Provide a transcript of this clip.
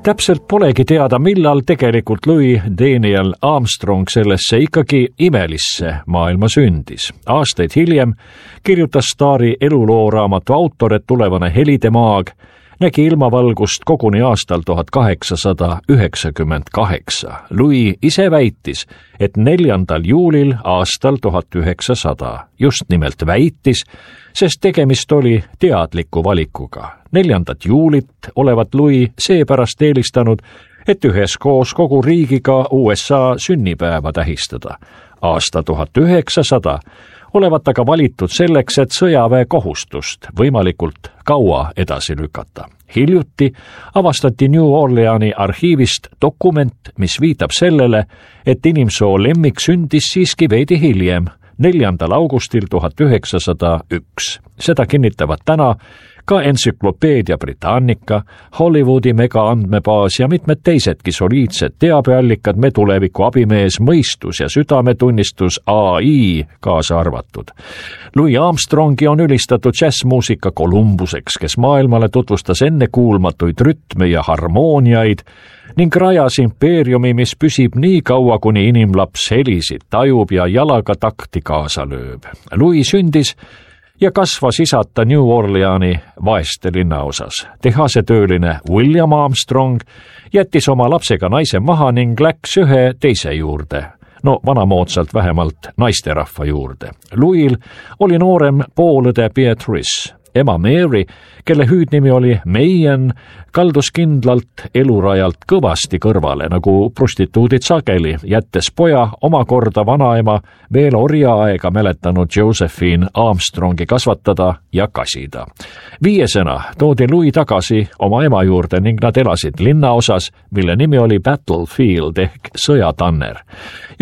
Täpselt polegi teada, millal tegelikult Louis Daniel Armstrong sellesse ikkagi imelisse maailma sündis. Aastaid hiljem kirjutas staari elulooraamatu autor, et tulevane helidemaag nägi ilmavalgust koguni aastal 1898. Louis ise väitis, et 4. juulil aastal 1900. Just nimelt väitis, sest tegemist oli teadliku valikuga. 4. juulit olevat Louis seepärast eelistanud, et üheskoos kogu riigiga USA sünnipäeva tähistada. Aasta 1900 olevat aga valitud selleks, et sõjaväe kohustust võimalikult kaua edasi lükata. Hiljuti avastati New Orleani arhiivist dokument, mis viitab sellele, et inimsoo lemmik sündis siiski veidi hiljem, 4. augustil 1901. Seda kinnitavad täna ka Entsüklopeedia Britannica, Hollywoodi megaandmebaas ja mitmed teisedki soliidsed teabeallikad, me tuleviku abimees, mõistus ja südametunnistus, AI kaasa arvatud. Louis Armstrongi on ülistatud džässmuusika Columbuseks, kes maailmale tutvustas ennekuulmatuid rütme ja harmooniaid ning rajas impeeriumi, mis püsib nii kaua, kuni inimlaps helisid tajub ja jalaga takti kaasa lööb. Louis sündis ja kasvas isata New Orleani vaeste linnaosas. Tehasetööline William Armstrong jättis oma lapsega naise maha ning läks ühe teise juurde. No vanamoodsalt vähemalt naisterahva juurde. Louis'l oli noorem poolõde Beatrice. Ema Mary, kelle hüüdnimi oli Mayen, kaldus kindlalt elurajalt kõvasti kõrvale, nagu prostituudid sageli, jättes poja omakorda vanaema veel orjaaega mäletanud Josephine Armstrongi kasvatada ja kasida. 5 toodi Louis tagasi oma ema juurde ning nad elasid linnaosas, mille nimi oli Battlefield ehk sõjatanner.